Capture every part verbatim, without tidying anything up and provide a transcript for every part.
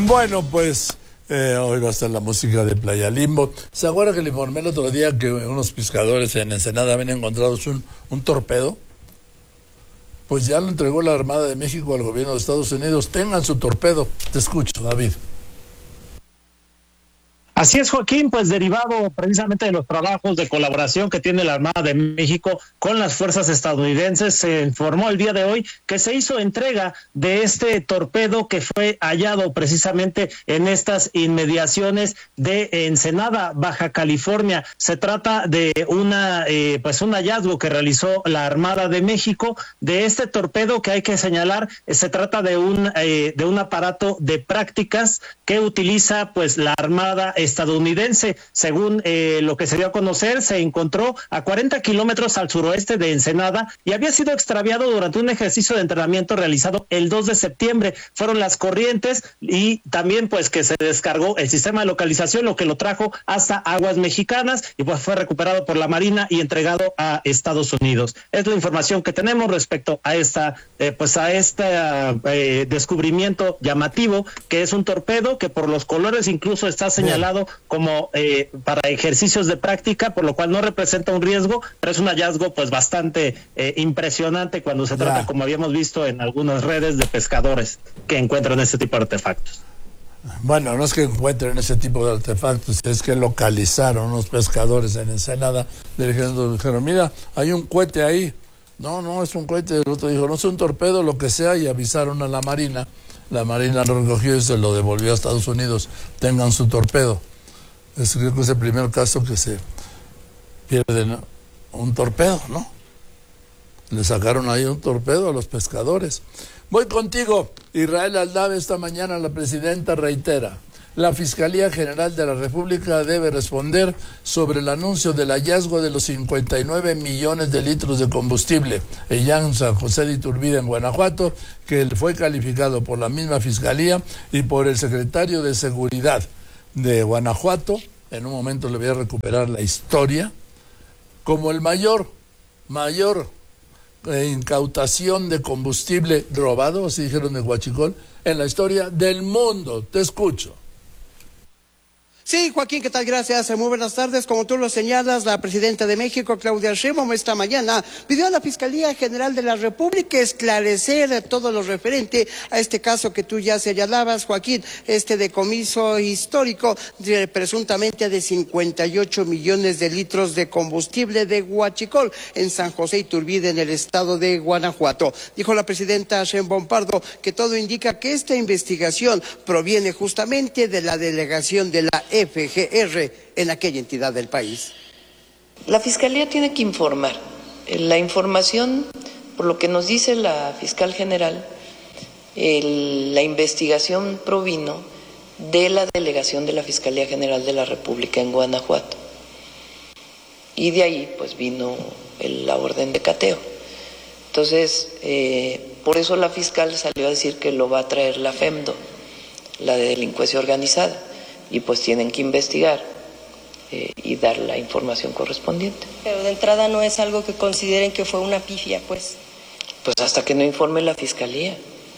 Bueno, pues eh, hoy va a estar la música de Playa Limbo. ¿Se acuerda que le informé el otro día que unos pescadores en Ensenada habían encontrado un, un torpedo? Pues ya lo entregó la Armada de México al gobierno de Estados Unidos. Tengan su torpedo. Te escucho, David. Así es, Joaquín, pues derivado precisamente de los trabajos de colaboración que tiene la Armada de México con las fuerzas estadounidenses, se informó el día de hoy que se hizo entrega de este torpedo que fue hallado precisamente en estas inmediaciones de Ensenada, Baja California. Se trata de una eh, pues un hallazgo que realizó la Armada de México de este torpedo, que hay que señalar, eh, se trata de un eh, de un aparato de prácticas que utiliza pues la Armada estadounidense. Según eh, lo que se dio a conocer, se encontró a cuarenta kilómetros al suroeste de Ensenada y había sido extraviado durante un ejercicio de entrenamiento realizado el dos de septiembre. Fueron las corrientes y también pues que se descargó el sistema de localización, lo que lo trajo hasta aguas mexicanas y pues fue recuperado por la Marina y entregado a Estados Unidos. Es la información que tenemos respecto a esta eh, pues a este eh, descubrimiento llamativo, que es un torpedo que por los colores incluso está señalado Bien. como eh, para ejercicios de práctica, por lo cual no representa un riesgo, pero es un hallazgo pues bastante eh, impresionante cuando se trata, ya. como habíamos visto en algunas redes de pescadores que encuentran este tipo de artefactos. Bueno, no es que encuentren ese tipo de artefactos, es que localizaron unos pescadores en Ensenada, le dijeron, dijeron, mira, hay un cohete ahí. No, no, es un cohete. El otro dijo, no es un torpedo, lo que sea, y avisaron a la Marina. La Marina lo recogió y se lo devolvió a Estados Unidos. Tengan su torpedo. Es, creo que es el primer caso que se pierde, ¿no? Un torpedo, ¿no? Le sacaron ahí un torpedo a los pescadores. Voy contigo, Israel Aldave. Esta mañana la presidenta reitera: la Fiscalía General de la República debe responder sobre el anuncio del hallazgo de los cincuenta y nueve millones de litros de combustible en San José de Iturbide, en Guanajuato, que fue calificado por la misma Fiscalía y por el secretario de Seguridad de Guanajuato. En un momento le voy a recuperar la historia, como el mayor, mayor eh, incautación de combustible robado, así dijeron de Huachicol, en la historia del mundo. Te escucho. Sí, Joaquín, ¿qué tal? Gracias. Muy buenas tardes. Como tú lo señalas, la presidenta de México, Claudia Sheinbaum, esta mañana pidió a la Fiscalía General de la República esclarecer todo lo referente a este caso que tú ya señalabas, Joaquín, este decomiso histórico de, presuntamente de cincuenta y ocho millones de litros de combustible de Huachicol en San José Iturbide, en el estado de Guanajuato. Dijo la presidenta Sheinbaum Pardo que todo indica que esta investigación proviene justamente de la delegación de la F G R en aquella entidad del país. La Fiscalía tiene que informar. La información, por lo que nos dice la fiscal general, el, la investigación provino de la delegación de la Fiscalía General de la República en Guanajuato. Y de ahí pues vino el, la orden de cateo. Entonces, eh, por eso la fiscal salió a decir que lo va a traer la FEMDO, la de delincuencia organizada. Y pues tienen que investigar eh, y dar la información correspondiente. Pero de entrada no es algo que consideren que fue una pifia, pues. Pues hasta que no informe la Fiscalía.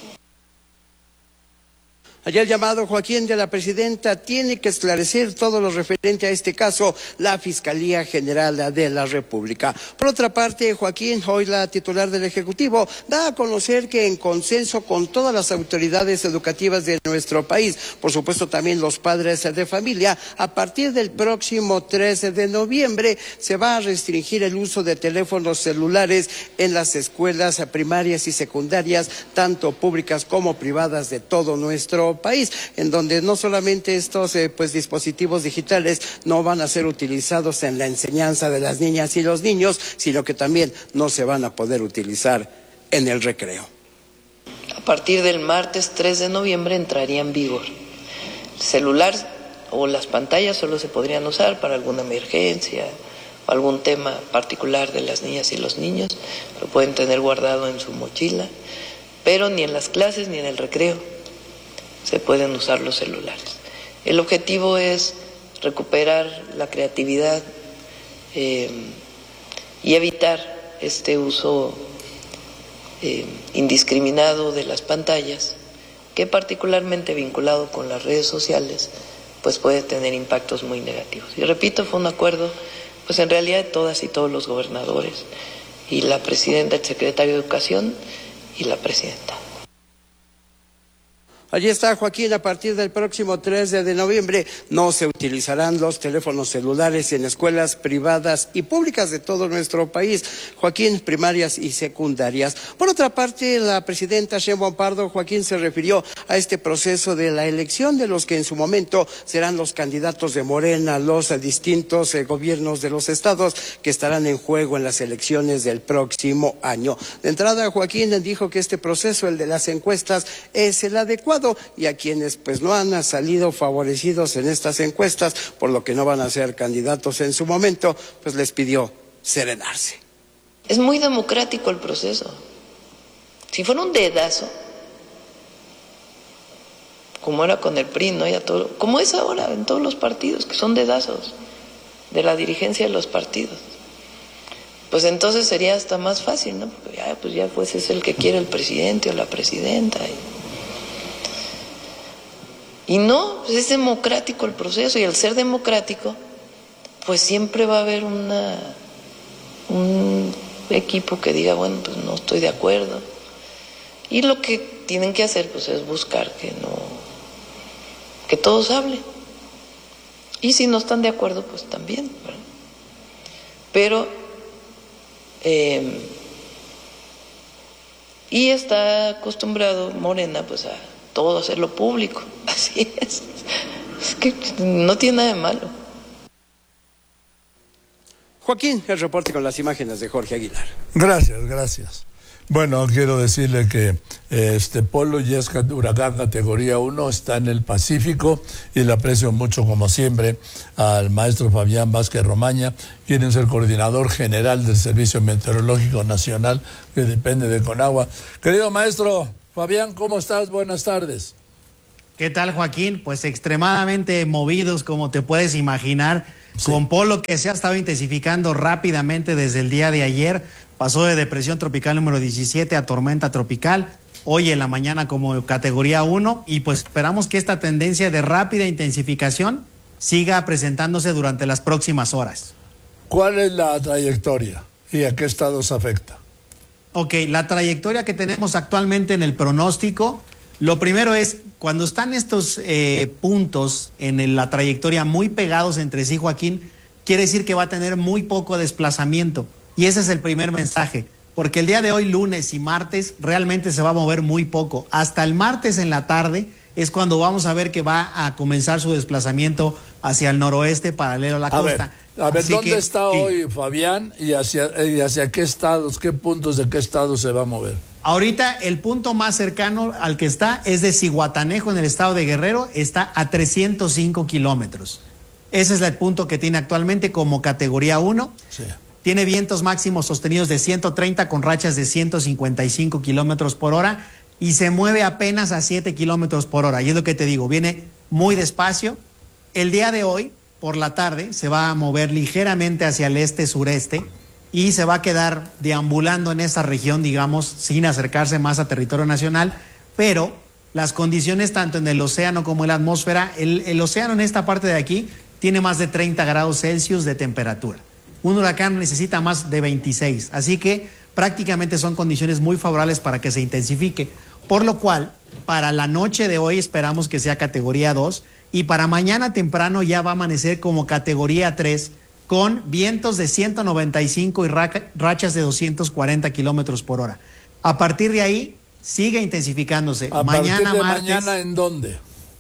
Allá el llamado, Joaquín, de la presidenta: tiene que esclarecer todo lo referente a este caso la Fiscalía General de la República. Por otra parte, Joaquín, hoy la titular del Ejecutivo da a conocer que en consenso con todas las autoridades educativas de nuestro país, por supuesto también los padres de familia, a partir del próximo trece de noviembre se va a restringir el uso de teléfonos celulares en las escuelas primarias y secundarias, tanto públicas como privadas de todo nuestro país, en donde no solamente estos eh, pues dispositivos digitales no van a ser utilizados en la enseñanza de las niñas y los niños, sino que también no se van a poder utilizar en el recreo. A partir del martes tres de noviembre entraría en vigor. El celular o las pantallas solo se podrían usar para alguna emergencia o algún tema particular de las niñas y los niños, lo pueden tener guardado en su mochila, pero ni en las clases ni en el recreo se pueden usar los celulares. El objetivo es recuperar la creatividad eh, y evitar este uso eh, indiscriminado de las pantallas que particularmente vinculado con las redes sociales, pues puede tener impactos muy negativos. Y repito, fue un acuerdo, pues en realidad de todas y todos los gobernadores, y la presidenta, el secretario de Educación y la presidenta. Allí está, Joaquín, a partir del próximo tres de noviembre no se utilizarán los teléfonos celulares en escuelas privadas y públicas de todo nuestro país, Joaquín, primarias y secundarias. Por otra parte, la presidenta Sheinbaum Pardo, Joaquín, se refirió a este proceso de la elección de los que en su momento serán los candidatos de Morena, los distintos eh, gobiernos de los estados que estarán en juego en las elecciones del próximo año. De entrada, Joaquín dijo que este proceso, el de las encuestas, es el adecuado, y a quienes pues no han salido favorecidos en estas encuestas, por lo que no van a ser candidatos en su momento, pues les pidió serenarse. Es muy democrático el proceso. Si fuera un dedazo, como era con el P R I, ¿no? Ya todo, como es ahora en todos los partidos, que son dedazos de la dirigencia de los partidos, pues entonces sería hasta más fácil, ¿no? Porque ya, pues ya pues es el que quiere el presidente o la presidenta. Y, Y no, pues es democrático el proceso, y al ser democrático, pues siempre va a haber una, un equipo que diga, bueno, pues no estoy de acuerdo. Y lo que tienen que hacer, pues es buscar que no, que todos hablen. Y si no están de acuerdo, pues también, ¿verdad? Pero, eh, y está acostumbrado Morena, pues a todo hacerlo público, así es, es que no tiene nada de malo. Joaquín, el reporte con las imágenes de Jorge Aguilar. Gracias, gracias. Bueno, quiero decirle que este Polo ya es huracán categoría uno, está en el Pacífico, y le aprecio mucho, como siempre, al maestro Fabián Vázquez Romaña, quien es el coordinador general del Servicio Meteorológico Nacional, que depende de Conagua. Querido maestro Fabián, ¿cómo estás? Buenas tardes. ¿Qué tal, Joaquín? Pues extremadamente movidos, como te puedes imaginar, sí. Con Polo, que se ha estado intensificando rápidamente desde el día de ayer. Pasó de depresión tropical número diecisiete a tormenta tropical, hoy en la mañana como categoría uno, y pues esperamos que esta tendencia de rápida intensificación siga presentándose durante las próximas horas. ¿Cuál es la trayectoria y a qué estados afecta? Ok, la trayectoria que tenemos actualmente en el pronóstico, lo primero es, cuando están estos eh, puntos en el, la trayectoria muy pegados entre sí, Joaquín, quiere decir que va a tener muy poco desplazamiento. Y ese es el primer mensaje, porque el día de hoy, lunes y martes, realmente se va a mover muy poco. Hasta el martes en la tarde es cuando vamos a ver que va a comenzar su desplazamiento hacia el noroeste, paralelo a la a costa. Ver, a ver, Así ¿dónde que, está sí. hoy Fabián y hacia, y hacia qué estados, qué puntos de qué estados se va a mover? Ahorita el punto más cercano al que está es de Zihuatanejo, en el estado de Guerrero, está a trescientos cinco kilómetros. Ese es el punto que tiene actualmente como categoría uno. Sí. Tiene vientos máximos sostenidos de ciento treinta con rachas de ciento cincuenta y cinco kilómetros por hora y se mueve apenas a siete kilómetros por hora. Y es lo que te digo, viene muy despacio. El día de hoy, por la tarde, se va a mover ligeramente hacia el este-sureste y se va a quedar deambulando en esta región, digamos, sin acercarse más a territorio nacional, pero las condiciones tanto en el océano como en la atmósfera, el, el océano en esta parte de aquí tiene más de treinta grados Celsius de temperatura. Un huracán necesita más de veintiséis, así que prácticamente son condiciones muy favorables para que se intensifique, por lo cual para la noche de hoy esperamos que sea categoría dos y para mañana temprano ya va a amanecer como categoría tres con vientos de ciento noventa y cinco y rachas de doscientos cuarenta kilómetros por hora. A partir de ahí sigue intensificándose. ¿A mañana, partir de martes, mañana en dónde?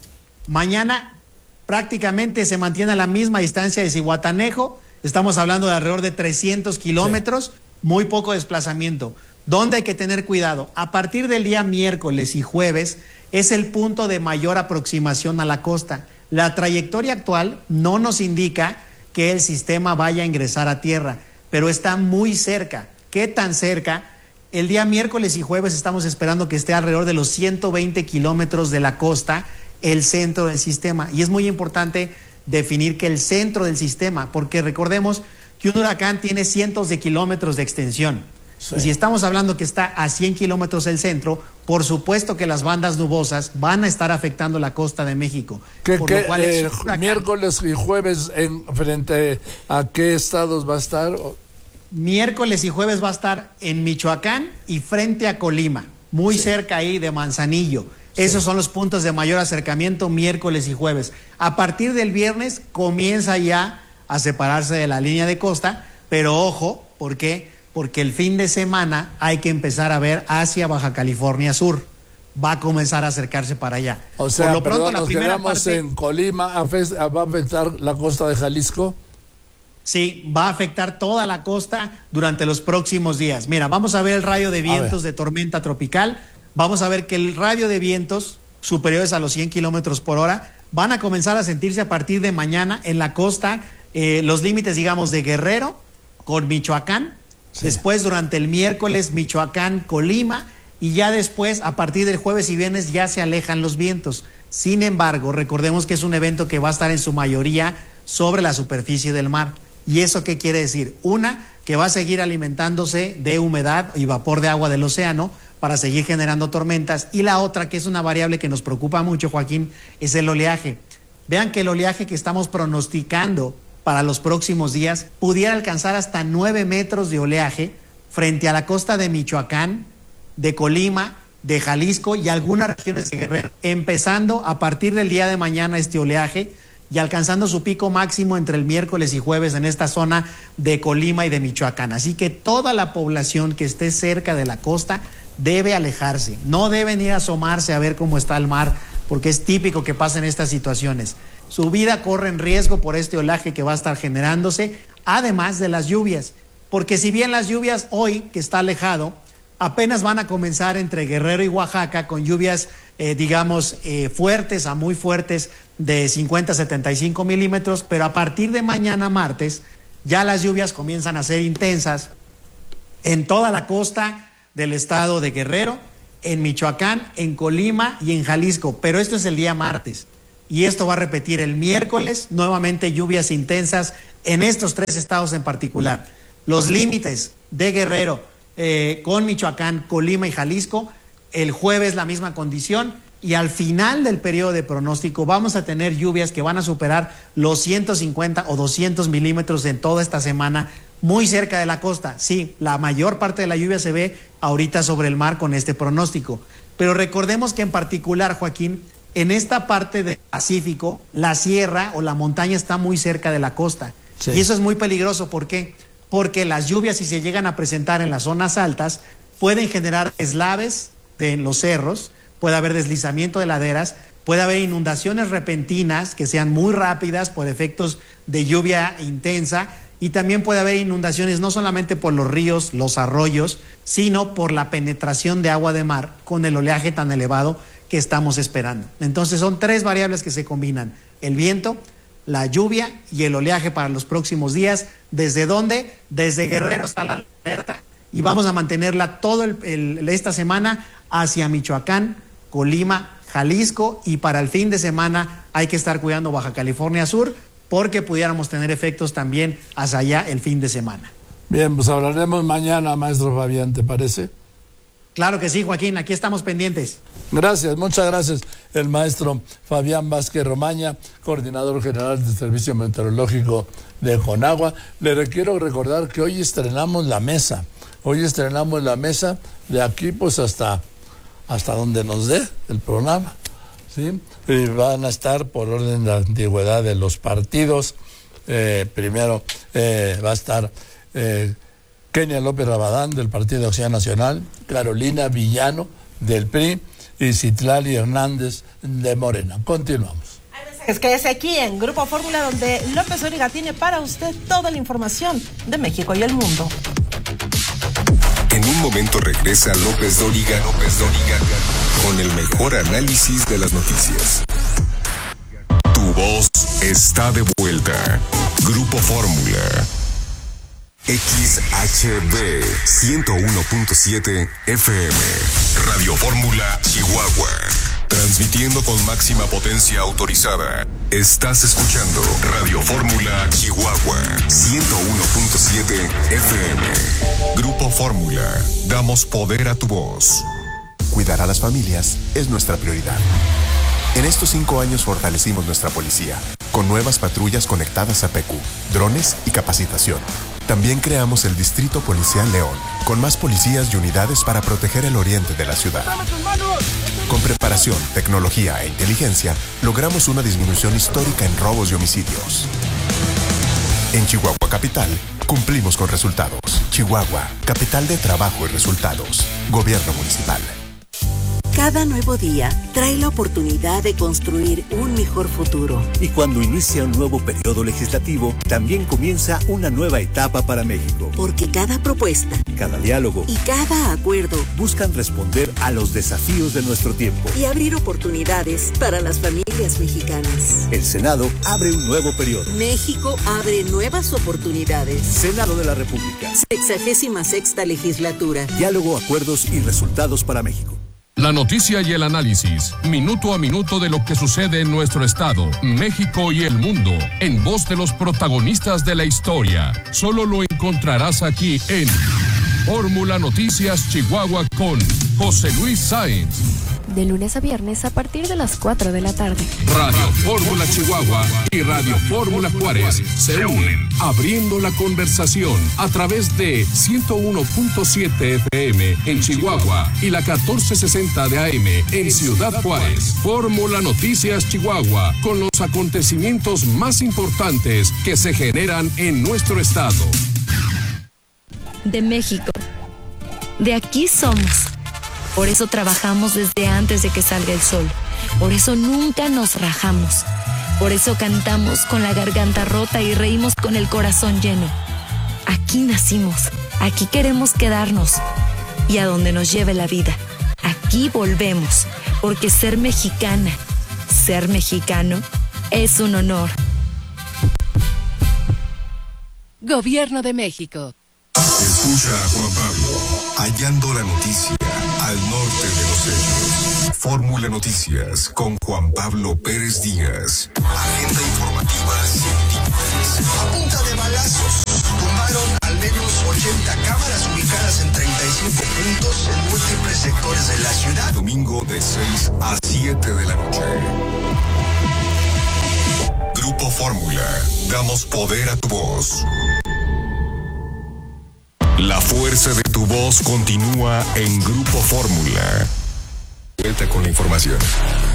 Mañana prácticamente se mantiene a la misma distancia de Zihuatanejo. Estamos hablando de alrededor de trescientos kilómetros, sí. Muy poco desplazamiento. ¿Dónde hay que tener cuidado? A partir del día miércoles y jueves es el punto de mayor aproximación a la costa. La trayectoria actual no nos indica que el sistema vaya a ingresar a tierra, pero está muy cerca. ¿Qué tan cerca? El día miércoles y jueves estamos esperando que esté alrededor de los ciento veinte kilómetros de la costa, el centro del sistema. Y es muy importante definir que el centro del sistema, porque recordemos que un huracán tiene cientos de kilómetros de extensión. Sí. Y si estamos hablando que está a cien kilómetros el centro, por supuesto que las bandas nubosas van a estar afectando la costa de México. ¿Qué, por qué, lo cual eh, es miércoles y jueves en frente a qué estados va a estar? Miércoles y jueves va a estar en Michoacán y frente a Colima, muy sí. cerca ahí de Manzanillo. Sí. Esos son los puntos de mayor acercamiento miércoles y jueves. A partir del viernes comienza ya a separarse de la línea de costa, pero ojo, ¿por qué? Porque el fin de semana hay que empezar a ver hacia Baja California Sur. Va a comenzar a acercarse para allá. O sea, por lo pronto, perdón, la nos primera quedamos parte, en Colima, ¿va a afectar la costa de Jalisco? Sí, va a afectar toda la costa durante los próximos días. Mira, vamos a ver el radio de vientos de tormenta tropical. Vamos a ver que el radio de vientos superiores a los cien kilómetros por hora van a comenzar a sentirse a partir de mañana en la costa, eh, los límites, digamos, de Guerrero con Michoacán. Sí. Después, durante el miércoles, Michoacán, Colima, y ya después, a partir del jueves y viernes, ya se alejan los vientos. Sin embargo, recordemos que es un evento que va a estar en su mayoría sobre la superficie del mar. ¿Y eso qué quiere decir? Una, que va a seguir alimentándose de humedad y vapor de agua del océano para seguir generando tormentas. Y la otra, que es una variable que nos preocupa mucho, Joaquín, es el oleaje. Vean que el oleaje que estamos pronosticando para los próximos días pudiera alcanzar hasta nueve metros de oleaje frente a la costa de Michoacán, de Colima, de Jalisco y algunas regiones de Guerrero, empezando a partir del día de mañana este oleaje y alcanzando su pico máximo entre el miércoles y jueves en esta zona de Colima y de Michoacán. Así que toda la población que esté cerca de la costa debe alejarse, no deben ir a asomarse a ver cómo está el mar, porque es típico que pasen estas situaciones. Su vida corre en riesgo por este oleaje que va a estar generándose, además de las lluvias, porque si bien las lluvias hoy, que está alejado, apenas van a comenzar entre Guerrero y Oaxaca con lluvias, eh, digamos, eh, fuertes a muy fuertes de cincuenta a setenta y cinco milímetros, pero a partir de mañana martes ya las lluvias comienzan a ser intensas en toda la costa del estado de Guerrero, en Michoacán, en Colima y en Jalisco, pero esto es el día martes. Y esto va a repetir el miércoles, nuevamente lluvias intensas en estos tres estados en particular. Los límites de Guerrero eh, con Michoacán, Colima y Jalisco, el jueves la misma condición, y al final del periodo de pronóstico vamos a tener lluvias que van a superar los ciento cincuenta o doscientos milímetros en toda esta semana, muy cerca de la costa. Sí, la mayor parte de la lluvia se ve ahorita sobre el mar con este pronóstico. Pero recordemos que en particular, Joaquín, en esta parte del Pacífico, la sierra o la montaña está muy cerca de la costa. Sí. Y eso es muy peligroso. ¿Por qué? Porque las lluvias, si se llegan a presentar en las zonas altas, pueden generar deslaves en los cerros, puede haber deslizamiento de laderas, puede haber inundaciones repentinas que sean muy rápidas por efectos de lluvia intensa, y también puede haber inundaciones no solamente por los ríos, los arroyos, sino por la penetración de agua de mar con el oleaje tan elevado que estamos esperando. Entonces son tres variables que se combinan: el viento, la lluvia y el oleaje para los próximos días. ¿Desde dónde? Desde Guerrero hasta la alerta. Y vamos a mantenerla toda esta semana hacia Michoacán, Colima, Jalisco, y para el fin de semana hay que estar cuidando Baja California Sur, porque pudiéramos tener efectos también hacia allá el fin de semana. Bien, pues hablaremos mañana, maestro Fabián, ¿te parece? Claro que sí, Joaquín, aquí estamos pendientes. Gracias, muchas gracias. El maestro Fabián Vázquez Romaña, coordinador general del Servicio Meteorológico de Conagua. Le quiero recordar que hoy estrenamos la mesa. Hoy estrenamos la mesa de aquí pues hasta, hasta donde nos dé el programa. ¿Sí? Y van a estar por orden de antigüedad de los partidos. Eh, primero eh, va a estar eh, Kenia López Rabadán del Partido de Acción Nacional, Carolina Villano del P R I y Citlali Hernández de Morena. Continuamos. Es que es aquí en Grupo Fórmula donde López Dóriga tiene para usted toda la información de México y el mundo. En un momento regresa López Dóriga, López Dóriga, con el mejor análisis de las noticias. Tu voz está de vuelta. Grupo Fórmula. X H B ciento uno punto siete F M. Radio Fórmula, Chihuahua. Transmitiendo con máxima potencia autorizada. Estás escuchando Radio Fórmula Chihuahua ciento uno punto siete F M. Grupo Fórmula. Damos poder a tu voz. Cuidar a las familias es nuestra prioridad. En estos cinco años fortalecimos nuestra policía, con nuevas patrullas conectadas a P Q, drones y capacitación. También creamos el Distrito Policial León, con más policías y unidades para proteger el oriente de la ciudad. Con preparación, tecnología e inteligencia, logramos una disminución histórica en robos y homicidios. En Chihuahua Capital, cumplimos con resultados. Chihuahua, capital de trabajo y resultados. Gobierno municipal. Cada nuevo día trae la oportunidad de construir un mejor futuro. Y cuando inicia un nuevo periodo legislativo, también comienza una nueva etapa para México. Porque cada propuesta, cada diálogo y cada acuerdo buscan responder a los desafíos de nuestro tiempo y abrir oportunidades para las familias mexicanas. El Senado abre un nuevo periodo. México abre nuevas oportunidades. Senado de la República. Sexagésima sexta legislatura. Diálogo, acuerdos y resultados para México. La noticia y el análisis, minuto a minuto de lo que sucede en nuestro estado, México y el mundo, en voz de los protagonistas de la historia. Solo lo encontrarás aquí en Fórmula Noticias Chihuahua con José Luis Sáenz. De lunes a viernes a partir de las cuatro de la tarde. Radio Fórmula Chihuahua y Radio Fórmula Juárez se unen, abriendo la conversación a través de ciento uno punto siete F M en Chihuahua y la catorce sesenta de A M en Ciudad Juárez. Fórmula Noticias Chihuahua, con los acontecimientos más importantes que se generan en nuestro estado. De México. De aquí somos. Por eso trabajamos desde antes de que salga el sol. Por eso nunca nos rajamos. Por eso cantamos con la garganta rota y reímos con el corazón lleno. Aquí nacimos. Aquí queremos quedarnos. Y a donde nos lleve la vida. Aquí volvemos. Porque ser mexicana, ser mexicano, es un honor. Gobierno de México. Escucha a Juan Pablo, hallando la noticia al norte de los hechos. Fórmula Noticias con Juan Pablo Pérez Díaz. Agenda informativa científica. A punta de balazos, tumbaron al menos ochenta cámaras ubicadas en treinta y cinco puntos en múltiples sectores de la ciudad. Domingo de seis a siete de la noche. Grupo Fórmula. Damos poder a tu voz. La fuerza de tu voz continúa en Grupo Fórmula. Vuelta con la información.